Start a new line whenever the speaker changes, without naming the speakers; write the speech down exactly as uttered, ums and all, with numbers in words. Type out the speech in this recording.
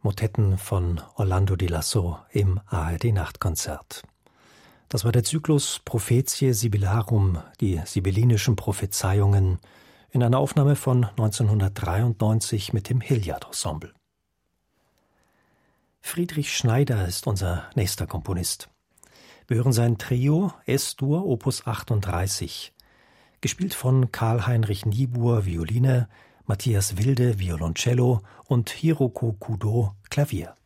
Motetten von Orlando di Lasso im A R D-Nachtkonzert. Das war der Zyklus Prophetiae Sibyllarum, die sibyllinischen Prophezeiungen, in einer Aufnahme von neunzehnhundertdreiundneunzig mit dem Hilliard Ensemble. Friedrich Schneider ist unser nächster Komponist. Wir hören sein Trio Es-Dur Opus achtunddreißig, gespielt von Karl-Heinrich Niebuhr, Violine, Matthias Wilde, Violoncello und Hiroko Kudo, Klavier.